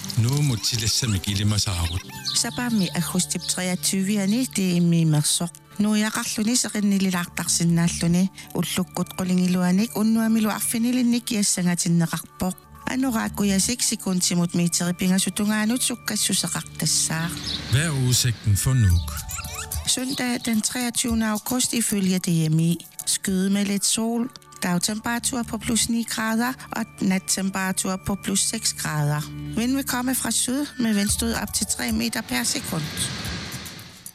Nu må tillæse mig gilde mig saarut. Sabami akustip 23-ani tiimi mersoq. Nuiaqarluni seqinnililaqtarsinnaalluni ullukkut qulingiluanik unnuamilu arfinilinnik kiassangatinneqarpoq. Anoraakujasik sekuntimut meteripingassutungaanut sukkassuseqartassaaq. Hvad er udsigten for Nuuk? Søndag den 23. august ifølge DMI. Skyde med lidt sol. Dagtemperatur på plus 9 grader og nattemperatur på plus 6 grader. Vind vil komme fra syd med vindstød op til 3 meter per sekund.